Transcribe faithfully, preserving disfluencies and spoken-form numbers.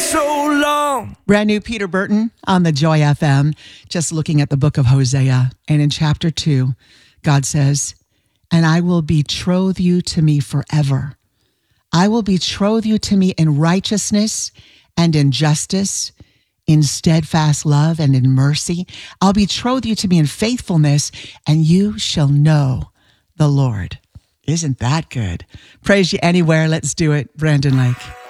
so long. Brand new Peter Burton on the Joy F M, just looking at the book of Hosea. And in chapter two, God says, and I will betroth you to me forever. I will betroth you to me in righteousness and in justice, in steadfast love and in mercy. I'll betroth you to me in faithfulness, and you shall know the Lord. Isn't that good? Praise you anywhere. Let's do it. Brandon Lake.